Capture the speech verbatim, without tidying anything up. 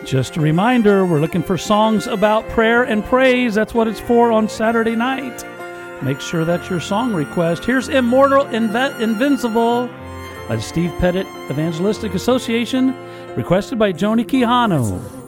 Just a reminder, we're looking for songs about prayer and praise. That's what it's for on Saturday night. Make sure that's your song request. Here's Immortal Inve- Invincible by the Steve Pettit Evangelistic Association, requested by Joni Quijano.